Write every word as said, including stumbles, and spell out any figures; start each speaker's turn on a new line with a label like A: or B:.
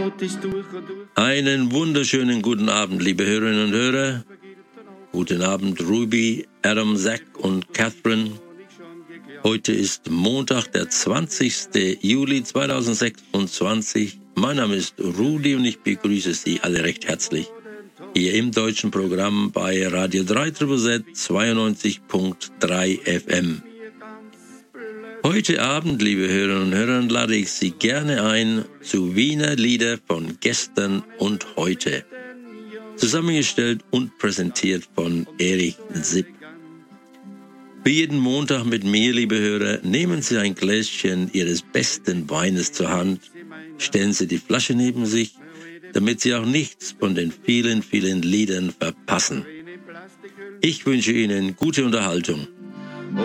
A: Einen wunderschönen guten Abend, liebe Hörerinnen und Hörer. Guten Abend, Ruby, Adam, Zach und Catherine. Heute ist Montag, der zwanzigste Juli zweitausendsechsundzwanzig. Mein Name ist Rudi und ich begrüße Sie alle recht herzlich hier im deutschen Programm bei Radio drei Z Z zweiundneunzig Komma drei F M. Heute Abend, liebe Hörerinnen und Hörer, lade ich Sie gerne ein zu Wiener Lieder von gestern und heute. Zusammengestellt und präsentiert von Erich Sipp. Für jeden Montag mit mir, liebe Hörer, nehmen Sie ein Gläschen Ihres besten Weines zur Hand, stellen Sie die Flasche neben sich, damit Sie auch nichts von den vielen, vielen Liedern verpassen. Ich wünsche Ihnen gute Unterhaltung.